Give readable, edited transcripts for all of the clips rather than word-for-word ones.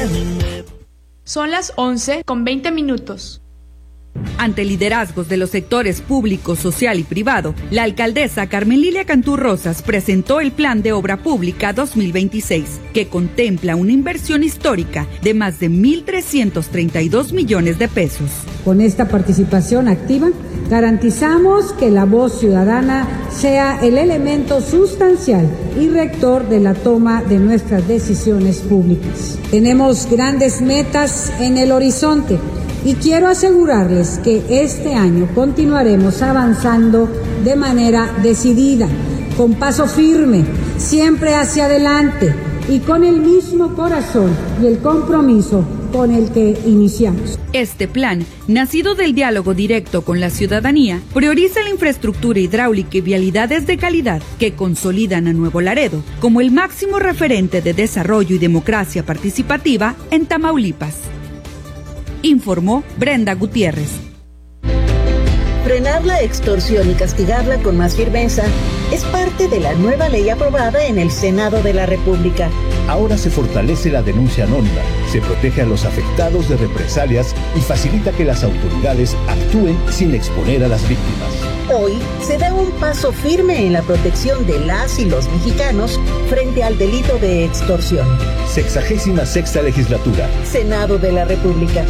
Son las 11:20. Ante liderazgos de los sectores público, social y privado, la alcaldesa Carmen Lilia Cantú Rosas presentó el Plan de Obra Pública 2026, que contempla una inversión histórica de más de 1.332 millones de pesos. Con esta participación activa, garantizamos que la voz ciudadana sea el elemento sustancial y rector de la toma de nuestras decisiones públicas. Tenemos grandes metas en el horizonte y quiero asegurarles que este año continuaremos avanzando de manera decidida, con paso firme, siempre hacia adelante y con el mismo corazón y el compromiso con el que iniciamos. Este plan, nacido del diálogo directo con la ciudadanía, prioriza la infraestructura hidráulica y vialidades de calidad que consolidan a Nuevo Laredo como el máximo referente de desarrollo y democracia participativa en Tamaulipas. Informó Brenda Gutiérrez. Frenar la extorsión y castigarla con más firmeza es parte de la nueva ley aprobada en el Senado de la República. Ahora se fortalece la denuncia anónima, se protege a los afectados de represalias y facilita que las autoridades actúen sin exponer a las víctimas. Hoy se da un paso firme en la protección de las y los mexicanos frente al delito de extorsión. 66ª Legislatura. Senado de la República.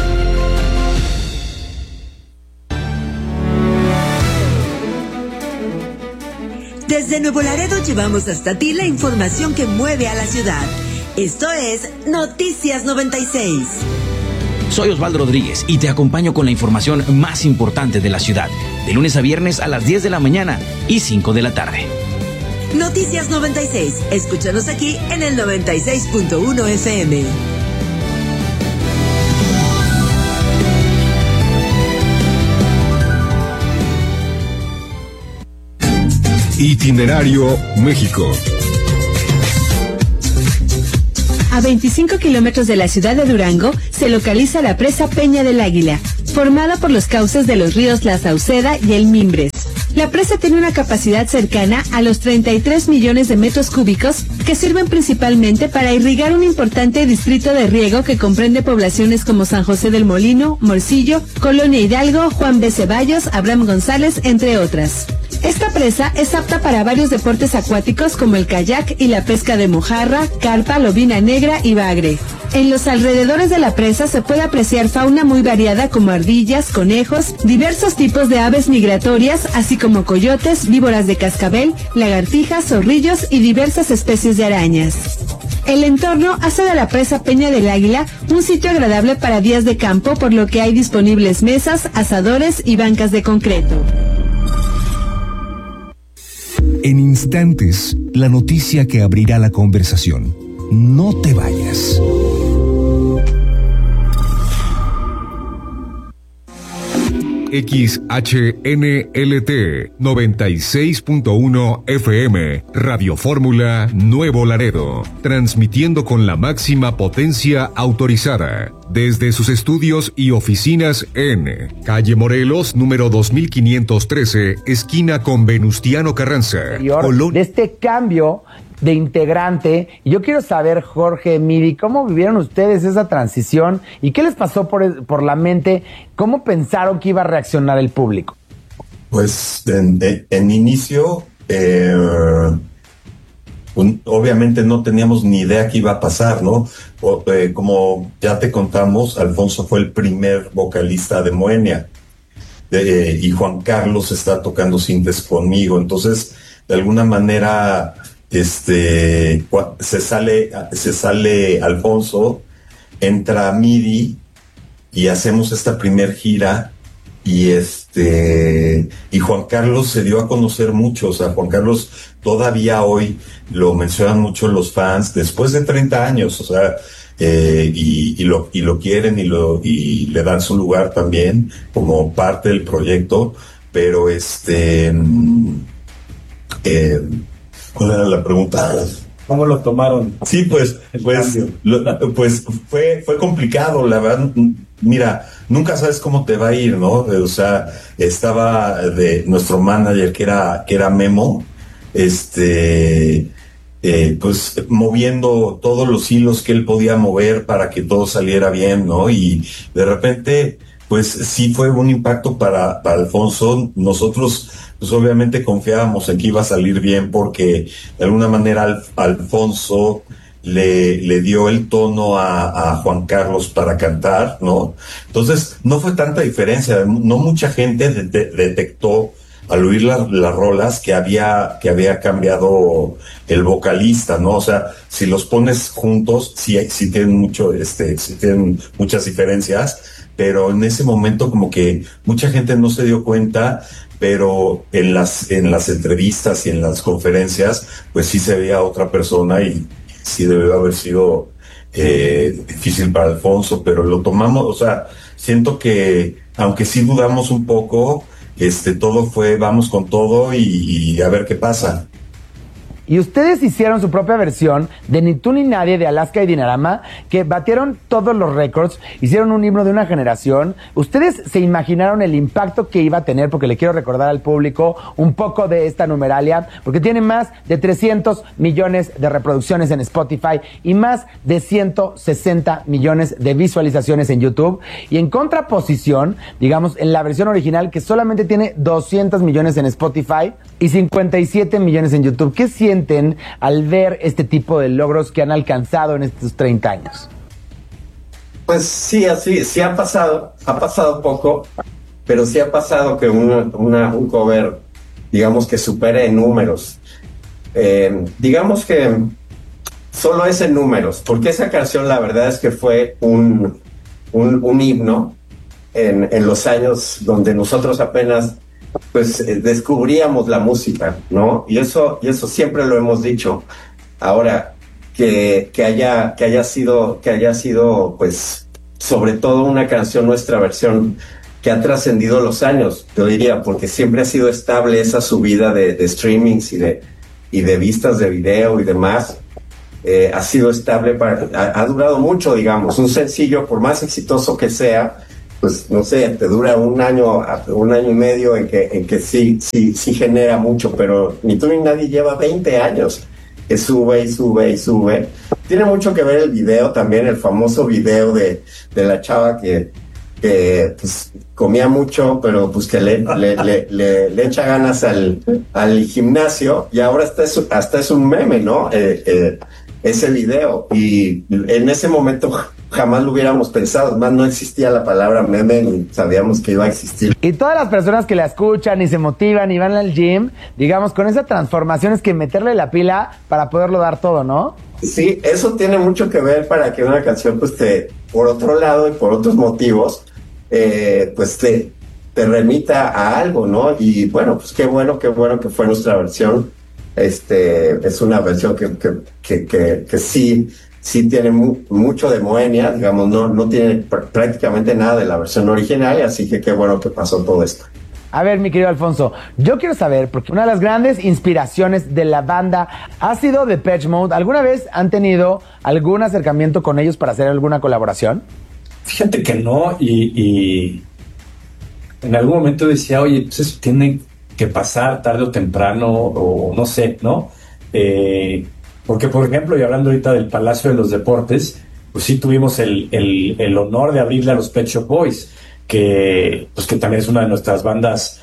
Desde Nuevo Laredo llevamos hasta ti la información que mueve a la ciudad. Esto es Noticias 96. Soy Osvaldo Rodríguez y te acompaño con la información más importante de la ciudad, de lunes a viernes a las 10 de la mañana y 5 de la tarde. Noticias 96. Escúchanos aquí en el 96.1 FM. Itinerario México. A 25 kilómetros de la ciudad de Durango se localiza la presa Peña del Águila, formada por los cauces de los ríos La Sauceda y el Mimbres. La presa tiene una capacidad cercana a los 33 millones de metros cúbicos que sirven principalmente para irrigar un importante distrito de riego que comprende poblaciones como San José del Molino, Morcillo, Colonia Hidalgo, Juan B. Ceballos, Abraham González, entre otras. Esta presa es apta para varios deportes acuáticos como el kayak y la pesca de mojarra, carpa, lobina negra y bagre. En los alrededores de la presa se puede apreciar fauna muy variada como ardillas, conejos, diversos tipos de aves migratorias, así como coyotes, víboras de cascabel, lagartijas, zorrillos y diversas especies de arañas. El entorno hace de la presa Peña del Águila un sitio agradable para días de campo, por lo que hay disponibles mesas, asadores y bancas de concreto. En instantes, la noticia que abrirá la conversación. No te vayas. XHNLT 96.1 FM, Radio Fórmula Nuevo Laredo, transmitiendo con la máxima potencia autorizada desde sus estudios y oficinas en Calle Morelos, número 2513, esquina con Venustiano Carranza. De este cambio de integrante, y yo quiero saber, Jorge, Miri, ¿cómo vivieron ustedes esa transición y qué les pasó por la mente? ¿Cómo pensaron que iba a reaccionar el público? Pues en inicio, obviamente no teníamos ni idea qué iba a pasar, ¿no? Como ya te contamos, Alfonso fue el primer vocalista de Moenia, y Juan Carlos está tocando sintes conmigo, entonces de alguna manera se sale Alfonso, entra Midi y hacemos esta primer gira y Juan Carlos se dio a conocer mucho. O sea, Juan Carlos todavía hoy lo mencionan mucho los fans después de 30 años, o sea, y lo quieren y le dan su lugar también como parte del proyecto, pero ¿cuál era la pregunta? ¿Cómo lo tomaron? Sí, pues fue complicado, la verdad. Mira, nunca sabes cómo te va a ir, ¿no? O sea, estaba de nuestro manager que era Memo, pues moviendo todos los hilos que él podía mover para que todo saliera bien, ¿no? Y de repente, pues sí fue un impacto para Alfonso. Nosotros, pues obviamente confiábamos en que iba a salir bien porque de alguna manera Alfonso le dio el tono a Juan Carlos para cantar, ¿no? Entonces, no fue tanta diferencia. No mucha gente detectó al oír las rolas que había cambiado el vocalista, ¿no? O sea, si los pones juntos, sí tienen sí tienen muchas diferencias, pero en ese momento como que mucha gente no se dio cuenta, pero en las entrevistas y en las conferencias, pues sí se veía otra persona y sí debió haber sido difícil para Alfonso, pero lo tomamos, o sea, siento que aunque sí dudamos un poco, todo fue vamos con todo y a ver qué pasa. Y ustedes hicieron su propia versión de Ni tú ni nadie de Alaska y Dinarama, que batieron todos los récords, hicieron un himno de una generación. ¿Ustedes se imaginaron el impacto que iba a tener? Porque le quiero recordar al público un poco de esta numeralia, porque tiene más de 300 millones de reproducciones en Spotify y más de 160 millones de visualizaciones en YouTube. Y en contraposición, digamos, en la versión original, que solamente tiene 200 millones en Spotify y 57 millones en YouTube. ¿Qué sienten al ver este tipo de logros que han alcanzado en estos 30 años? Pues sí, así, sí ha pasado poco, pero sí ha pasado que un cover, digamos que supere en números. Digamos que solo es en números, porque esa canción la verdad es que fue un himno en los años donde nosotros apenas pues descubríamos la música, ¿no? Y eso siempre lo hemos dicho. Ahora, que haya sido, pues, sobre todo una canción, nuestra versión, que ha trascendido los años, yo diría, porque siempre ha sido estable esa subida de streamings y de vistas de video y demás. Ha sido estable, ha durado mucho, digamos. Un sencillo, por más exitoso que sea, pues no sé, te dura un año y medio en que sí genera mucho, pero Ni tú ni nadie lleva 20 años que sube y sube y sube. Tiene mucho que ver el video también, el famoso video de la chava que pues comía mucho, pero pues que le echa ganas al gimnasio, y ahora hasta es un meme, ¿no? Ese video, y en ese momento jamás lo hubiéramos pensado, más no existía la palabra meme ni sabíamos que iba a existir. Y todas las personas que la escuchan y se motivan y van al gym, digamos, con esa transformación es que meterle la pila para poderlo dar todo, ¿no? Sí, eso tiene mucho que ver para que una canción, pues por otro lado y por otros motivos, pues te remita a algo, ¿no? Y bueno, pues qué bueno que fue nuestra versión. Es una versión que sí tiene mucho de Moenia, digamos, no tiene prácticamente nada de la versión original, así que qué bueno que pasó todo esto. A ver, mi querido Alfonso, yo quiero saber, porque una de las grandes inspiraciones de la banda ha sido Depeche Mode. ¿Alguna vez han tenido algún acercamiento con ellos para hacer alguna colaboración? Fíjate que no, y en algún momento decía, oye, pues eso tiene que pasar tarde o temprano, o no sé, ¿no? Porque, por ejemplo, y hablando ahorita del Palacio de los Deportes, pues sí tuvimos el honor de abrirle a los Pet Shop Boys, que también es una de nuestras bandas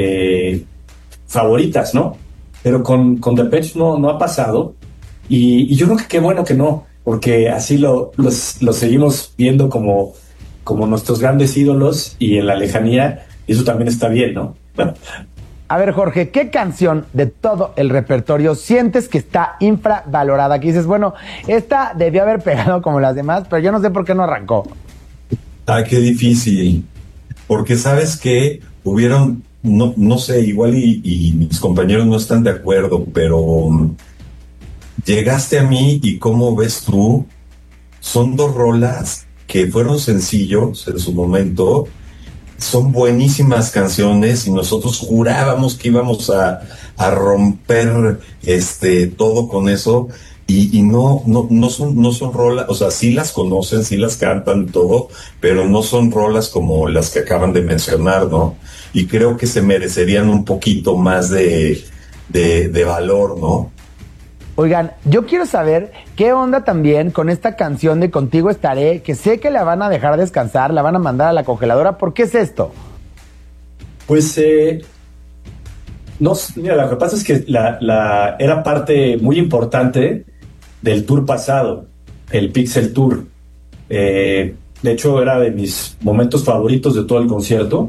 favoritas, ¿no? Pero con Depeche no ha pasado, y yo creo que qué bueno que no, porque así los seguimos viendo como nuestros grandes ídolos, y en la lejanía, y eso también está bien, ¿no? A ver, Jorge, ¿qué canción de todo el repertorio sientes que está infravalorada? Que dices, bueno, esta debió haber pegado como las demás, pero yo no sé por qué no arrancó. Ay, qué difícil. Porque sabes que hubieron, no sé, igual y mis compañeros no están de acuerdo, pero Llegaste a mí y ¿cómo ves tú? Son dos rolas que fueron sencillos en su momento. Son buenísimas canciones y nosotros jurábamos que íbamos a romper todo con eso, y no son rolas, o sea, sí las conocen, sí las cantan todo, pero no son rolas como las que acaban de mencionar, ¿no? Y creo que se merecerían un poquito más de valor, ¿no? Oigan, yo quiero saber qué onda también con esta canción de Contigo Estaré, que sé que la van a dejar descansar, la van a mandar a la congeladora. ¿Por qué es esto? Pues, no, mira, lo que pasa es que era parte muy importante del tour pasado, el Pixel Tour. De hecho, era de mis momentos favoritos de todo el concierto.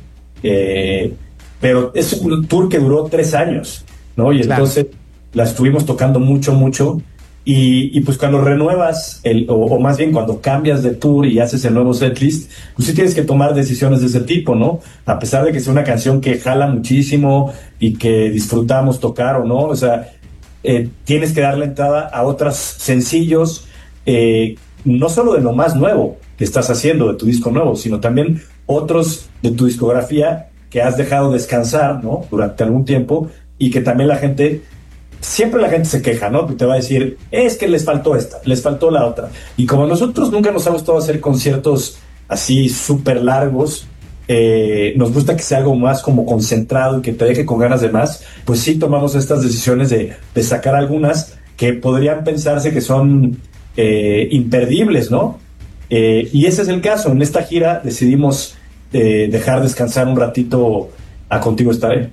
Pero es un tour que duró 3 años, ¿no? Y claro, entonces la estuvimos tocando mucho, y pues cuando renuevas, o más bien cuando cambias de tour y haces el nuevo setlist, pues sí tienes que tomar decisiones de ese tipo, ¿no? A pesar de que sea una canción que jala muchísimo y que disfrutamos tocar o no, o sea, tienes que darle entrada a otros sencillos, no solo de lo más nuevo que estás haciendo, de tu disco nuevo, sino también otros de tu discografía que has dejado descansar, ¿no? Durante algún tiempo, y que también siempre la gente se queja, ¿no? Que te va a decir, es que les faltó esta, les faltó la otra. Y como a nosotros nunca nos ha gustado hacer conciertos así súper largos, nos gusta que sea algo más como concentrado y que te deje con ganas de más, pues sí tomamos estas decisiones de sacar algunas que podrían pensarse que son imperdibles, ¿no? Y ese es el caso. En esta gira decidimos dejar descansar un ratito a Contigo Estaré.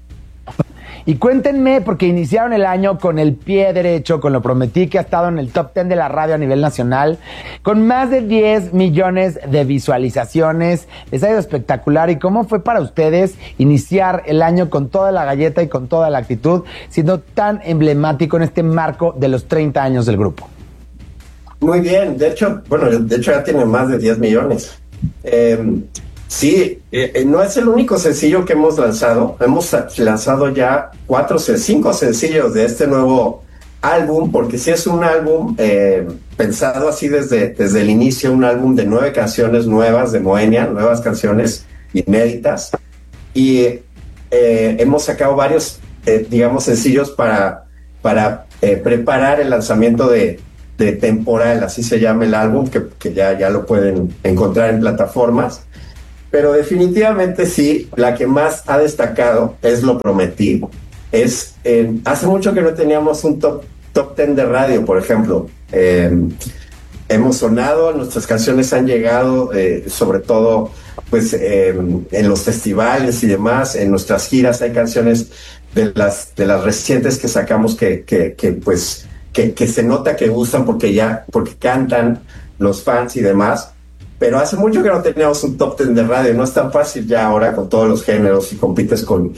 Y cuéntenme, porque iniciaron el año con el pie derecho, con Lo Prometí, que ha estado en el top 10 de la radio a nivel nacional, con más de 10 millones de visualizaciones. Les ha ido espectacular. ¿Y cómo fue para ustedes iniciar el año con toda la galleta y con toda la actitud, siendo tan emblemático en este marco de los 30 años del grupo? Muy bien. De hecho ya tiene más de 10 millones. Sí, no es el único sencillo que hemos lanzado. Hemos lanzado ya 5 sencillos de este nuevo álbum, porque sí es un álbum pensado así desde el inicio, un álbum de 9 canciones nuevas de Moenia, nuevas canciones inéditas, y hemos sacado varios, sencillos para preparar el lanzamiento de Temporal, así se llama el álbum, que ya lo pueden encontrar en plataformas. Pero definitivamente sí, la que más ha destacado es Lo Prometí. Hace mucho que no teníamos un top 10 de radio, por ejemplo. Hemos sonado, nuestras canciones han llegado, sobre todo pues en los festivales y demás. En nuestras giras hay canciones de las recientes que sacamos que se nota que gustan porque cantan los fans y demás. Pero hace mucho que no teníamos un top 10 de radio. No es tan fácil ya ahora con todos los géneros y compites con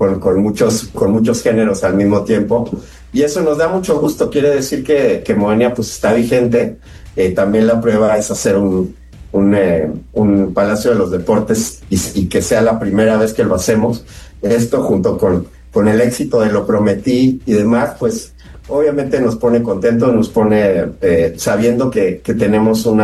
muchos géneros al mismo tiempo. Y eso nos da mucho gusto. Quiere decir que Moenia pues está vigente. También la prueba es hacer un Palacio de los Deportes y que sea la primera vez que lo hacemos. Esto junto con el éxito de Lo Prometí y demás, pues obviamente nos pone contentos, nos pone sabiendo que tenemos un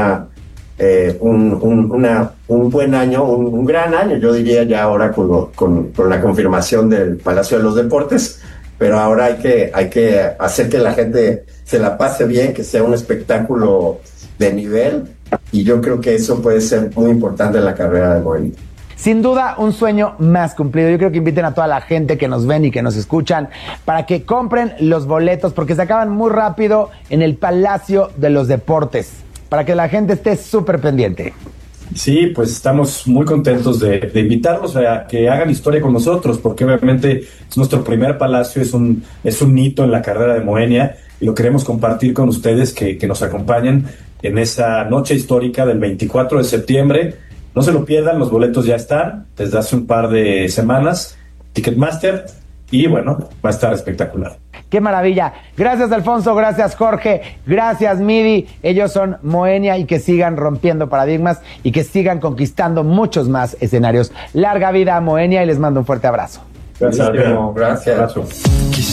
buen año, un gran año, yo diría ya ahora con la confirmación del Palacio de los Deportes, pero ahora hay que hacer que la gente se la pase bien, que sea un espectáculo de nivel, y yo creo que eso puede ser muy importante en la carrera de Moenia. Sin duda, un sueño más cumplido. Yo creo que inviten a toda la gente que nos ven y que nos escuchan para que compren los boletos, porque se acaban muy rápido en el Palacio de los Deportes, para que la gente esté súper pendiente. Sí, pues estamos muy contentos de invitarlos a que hagan historia con nosotros, porque obviamente es nuestro primer palacio, es un hito en la carrera de Moenia, y lo queremos compartir con ustedes que nos acompañen en esa noche histórica del 24 de septiembre. No se lo pierdan, los boletos ya están desde hace un par de semanas, Ticketmaster, y bueno, va a estar espectacular. ¡Qué maravilla! Gracias, Alfonso, gracias, Jorge, gracias, Midi. Ellos son Moenia, y que sigan rompiendo paradigmas y que sigan conquistando muchos más escenarios. Larga vida a Moenia, y les mando un fuerte abrazo. Gracias. Gracias.